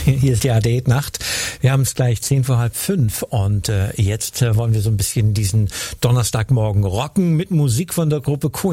Hier ist die ARD Nacht. Wir haben es gleich 5:10 und jetzt wollen wir so ein bisschen diesen Donnerstagmorgen rocken mit Musik von der Gruppe Queen.